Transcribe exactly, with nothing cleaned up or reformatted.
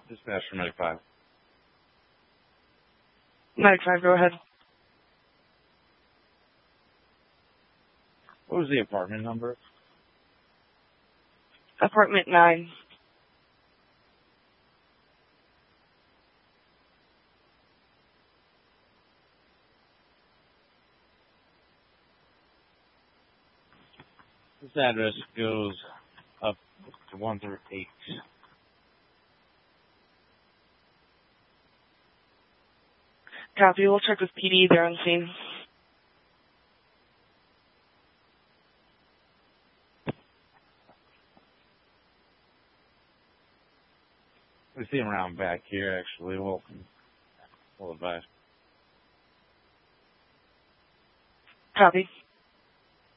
Dispatch for Medic five. Medic five, go ahead. What was the apartment number? Apartment nine. This address goes up to one through eight. Copy. We'll check with P D. They're on scene. We see him around back here, actually. We'll, we'll advise. Copy.